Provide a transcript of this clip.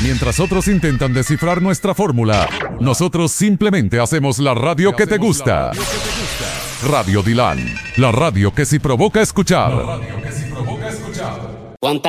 Mientras otros intentan descifrar nuestra fórmula, nosotros simplemente hacemos la radio que te gusta. Radio Dilan, la radio que sí provoca escuchar. ¿Cuánta